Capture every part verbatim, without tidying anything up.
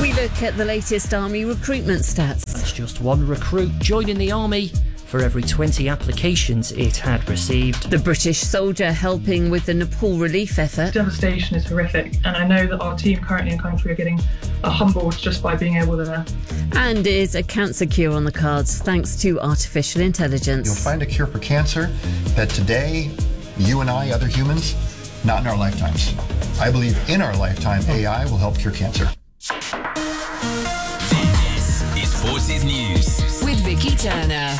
We look at the latest army recruitment stats. That's just one recruit joining the army for every twenty applications it had received. The British soldier helping with the Nepal relief effort. Devastation is horrific, and I know that our team currently in country are getting uh, humbled just by being able to... And is a cancer cure on the cards thanks to artificial intelligence. You'll find a cure for cancer that today, you and I, other humans, not in our lifetimes. I believe in our lifetime, A I will help cure cancer. This is Forces News with Vicky Turner.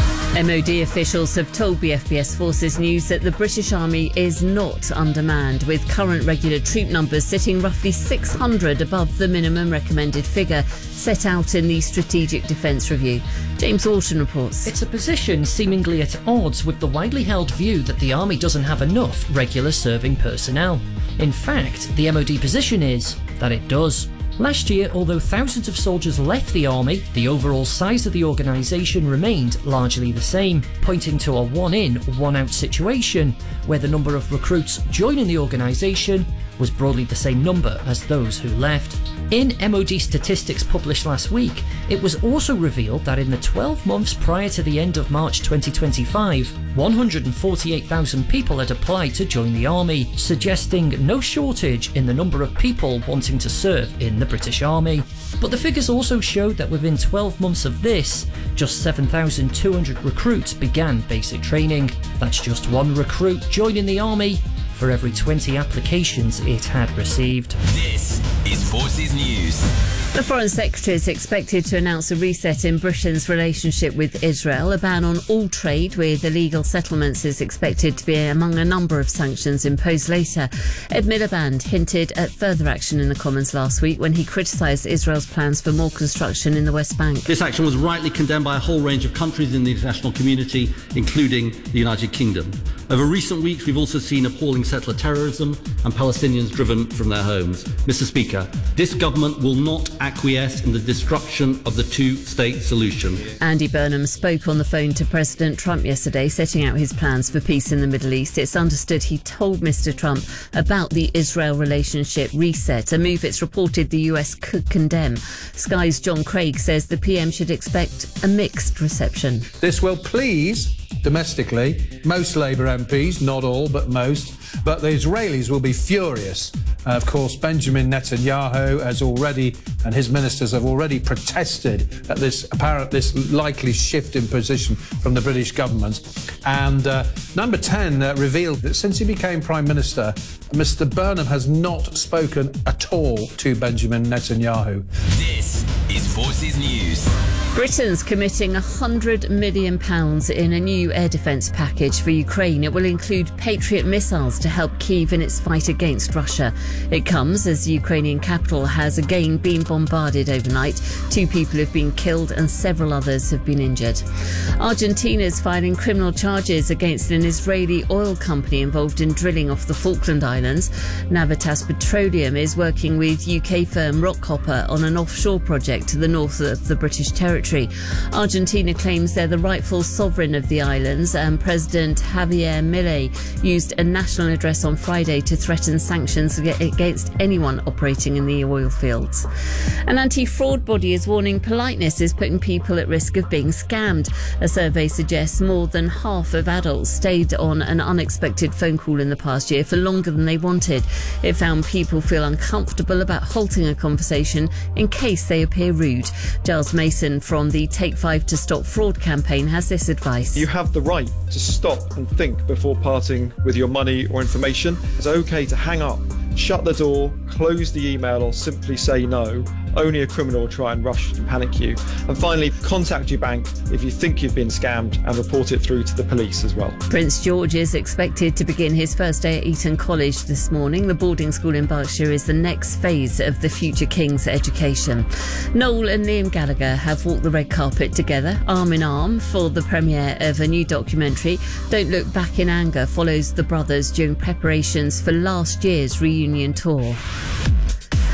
M O D officials have told B F B S Forces News that the British Army is not undermanned, with current regular troop numbers sitting roughly six hundred above the minimum recommended figure set out in the Strategic Defence Review. James Walton reports. It's a position seemingly at odds with the widely held view that the Army doesn't have enough regular serving personnel. In fact, the M O D position is that it does. Last year, although thousands of soldiers left the army, the overall size of the organisation remained largely the same, pointing to a one-in, one-out situation where the number of recruits joining the organisation was broadly the same number as those who left. In M O D statistics published last week, it was also revealed that in the twelve months prior to the end of March twenty twenty-five, one hundred forty-eight thousand people had applied to join the army, suggesting no shortage in the number of people wanting to serve in the British Army. But the figures also showed that within twelve months of this, just seven thousand two hundred recruits began basic training. That's just one recruit joining the army for every twenty applications it had received. This is Forces News. The Foreign Secretary is expected to announce a reset in Britain's relationship with Israel. A ban on all trade with illegal settlements is expected to be among a number of sanctions imposed later. Ed Miliband hinted at further action in the Commons last week when he criticised Israel's plans for more construction in the West Bank. This action was rightly condemned by a whole range of countries in the international community, including the United Kingdom. Over recent weeks, we've also seen appalling settler terrorism and Palestinians driven from their homes. Mister Speaker, this government will not acquiesce in the destruction of the two-state solution. Andy Burnham spoke on the phone to President Trump yesterday, setting out his plans for peace in the Middle East. It's understood he told Mister Trump about the Israel relationship reset, a move it's reported the U S could condemn. Sky's John Craig says the P M should expect a mixed reception. This will please, domestically, most Labour M Ps, not all, but most, but the Israelis will be furious. Uh, of course, Benjamin Netanyahu has already, and his ministers have already protested at this apparent, this likely shift in position from the British government. And uh, Number ten uh, revealed that since he became Prime Minister, Mister Burnham has not spoken at all to Benjamin Netanyahu. This is Forces News. Britain's committing one hundred million pounds in a new air defence package for Ukraine. It will include Patriot missiles to help Kyiv in its fight against Russia. It comes as the Ukrainian capital has again been bombarded overnight. Two people have been killed and several others have been injured. Argentina is filing criminal charges against an Israeli oil company involved in drilling off the Falkland Islands. Navitas Petroleum is working with U K firm Rockhopper on an offshore project to the north of the British territory. Argentina claims they're the rightful sovereign of the islands, and President Javier Milei used a national address on Friday to threaten sanctions against anyone operating in the oil fields. An anti-fraud body is warning politeness is putting people at risk of being scammed. A survey suggests more than half of adults stayed on an unexpected phone call in the past year for longer than they wanted. It found people feel uncomfortable about halting a conversation in case they appear rude. Giles Mason from the Take Five to Stop Fraud campaign has this advice. You have the right to stop and think before parting with your money or information. It's okay to hang up, shut the door, close the email, or simply say no. Only a criminal will try and rush and panic you. And finally, contact your bank if you think you've been scammed and report it through to the police as well. Prince George is expected to begin his first day at Eton College this morning. The boarding school in Berkshire is the next phase of the future King's education. Noel and Liam Gallagher have walked the red carpet together, arm in arm, for the premiere of a new documentary. Don't Look Back in Anger follows the brothers during preparations for last year's reunion tour.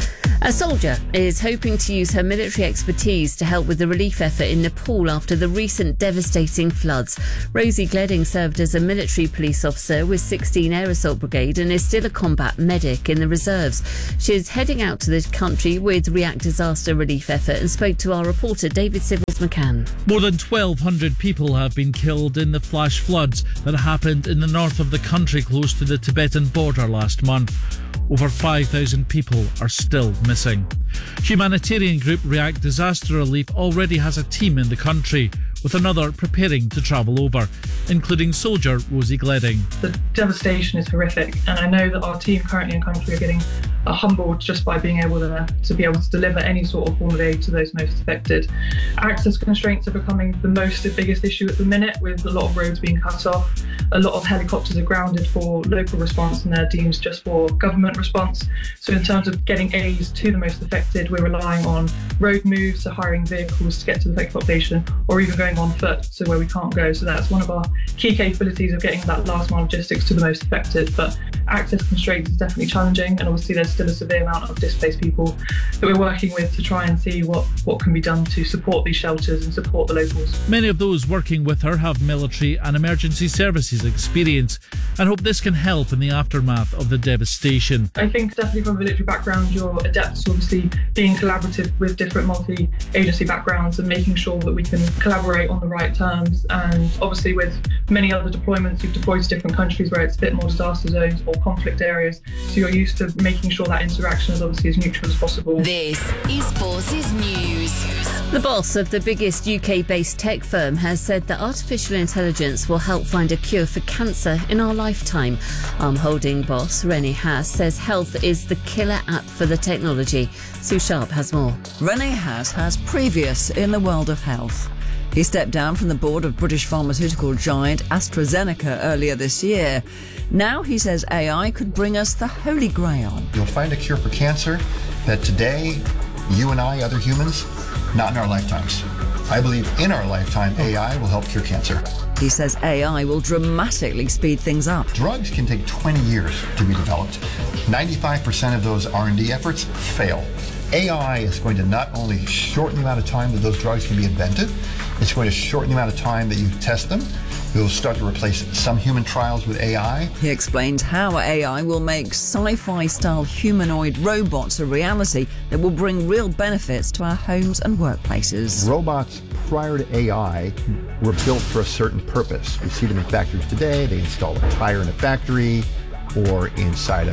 A soldier is hoping to use her military expertise to help with the relief effort in Nepal after the recent devastating floods. Rosie Gleding served as a military police officer with sixteen Air Assault Brigade and is still a combat medic in the reserves. She is heading out to the country with React Disaster Relief Effort and spoke to our reporter David Civils McCann. More than twelve hundred people have been killed in the flash floods that happened in the north of the country close to the Tibetan border last month. Over five thousand people are still missing. Humanitarian group React Disaster Relief already has a team in the country, with another preparing to travel over, including soldier Rosie Gleding. The devastation is horrific, and I know that our team currently in country are getting uh, humbled just by being able to, to be able to deliver any sort of form of aid to those most affected. Access constraints are becoming the most the biggest issue at the minute, with a lot of roads being cut off. A lot of helicopters are grounded for local response and they're deemed just for government response. So in terms of getting aid to the most affected, we're relying on road moves, so hiring vehicles to get to the affected population, or even going on foot to where we can't go. So that's one of our key capabilities of getting that last mile logistics to the most affected. But access constraints is definitely challenging, and obviously there's still a severe amount of displaced people that we're working with to try and see what, what can be done to support these shelters and support the locals. Many of those working with her have military and emergency services experience and hope this can help in the aftermath of the devastation. I think definitely from a military background you're adept to obviously being collaborative with different multi-agency backgrounds and making sure that we can collaborate on the right terms. And obviously with many other deployments you've deployed to different countries where it's a bit more disaster zones or conflict areas, so you're used to making sure that interaction is obviously as neutral as possible. This is Forces News. The boss of the biggest U K-based tech firm has said that artificial intelligence will help find a cure for cancer in our lifetime. Arm Holding boss Rene Haas says health is the killer app for the technology. Sue Sharp has more. Rene Haas has previous in the world of health. He stepped down from the board of British pharmaceutical giant AstraZeneca earlier this year. Now he says A I could bring us the Holy Grail. You'll find a cure for cancer that today, you and I, other humans, not in our lifetimes. I believe in our lifetime, A I will help cure cancer. He says A I will dramatically speed things up. Drugs can take twenty years to be developed. ninety-five percent of those R and D efforts fail. A I is going to not only shorten the amount of time that those drugs can be invented, it's going to shorten the amount of time that you test them. We'll start to replace some human trials with A I. He explains how A I will make sci-fi style humanoid robots a reality that will bring real benefits to our homes and workplaces. Robots prior to A I were built for a certain purpose. We see them in factories today. They install a tire in a factory or inside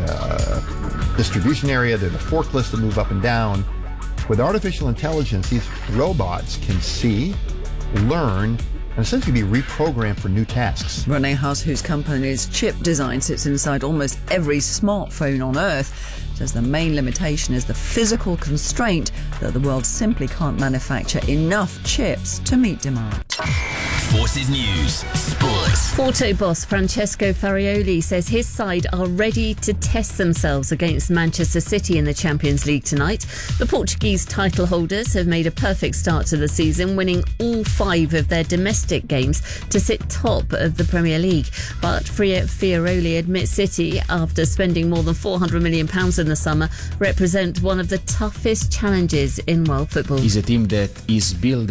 a distribution area. They're the forklifts that move up and down. With artificial intelligence, these robots can see, learn, and essentially be reprogrammed for new tasks. Rene Haas, whose company's chip design sits inside almost every smartphone on Earth, says the main limitation is the physical constraint that the world simply can't manufacture enough chips to meet demand. Forces News Sports. Porto boss Francesco Farioli says his side are ready to test themselves against Manchester City in the Champions League tonight. The Portuguese title holders have made a perfect start to the season, winning all five of their domestic games to sit top of the Premier League. But Farioli admits City, after spending more than four hundred million pounds in the summer, represent one of the toughest challenges in world football. It's a team that is built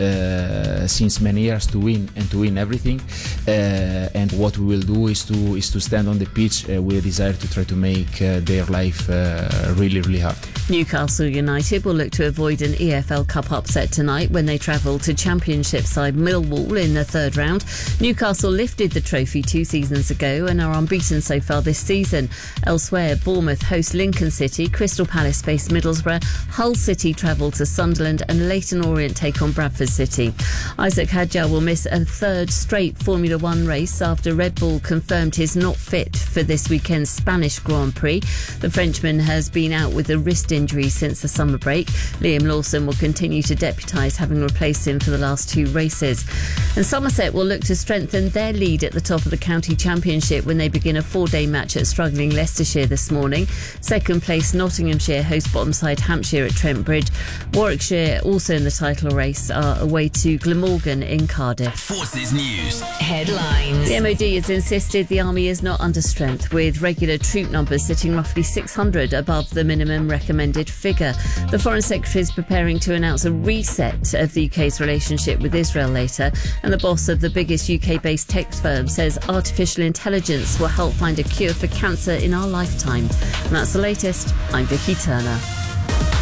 uh, since many years to win and to win everything. Uh, and what we will do is to is to stand on the pitch uh, with a desire to try to make uh, their life uh, really, really hard. Newcastle United will look to avoid an E F L Cup upset tonight when they travel to Championship side Millwall in the third round. Newcastle lifted the trophy two seasons ago and are unbeaten so far this season. Elsewhere, Bournemouth host Lincoln City, Crystal Palace face Middlesbrough, Hull City travel to Sunderland and Leyton Orient take on Bradford City. Isaac Hadjar will miss a third straight Formula One race after Red Bull confirmed he's not fit for this weekend's Spanish Grand Prix. The Frenchman has been out with a wrist injury since the summer break. Liam Lawson will continue to deputise, having replaced him for the last two races. And Somerset will look to strengthen their lead at the top of the county championship when they begin a four-day match at struggling Leicestershire this morning. Second place Nottinghamshire host bottom side Hampshire at Trent Bridge. Warwickshire, also in the title race, are away to Glamorgan in Cardiff. Forces News headlines. The M O D has insisted the army is not under strength, with regular troop numbers sitting roughly six hundred above the minimum recommended upended figure. The Foreign Secretary is preparing to announce a reset of the U K's relationship with Israel later, and the boss of the biggest U K-based tech firm says artificial intelligence will help find a cure for cancer in our lifetime. And that's the latest. I'm Vicky Turner.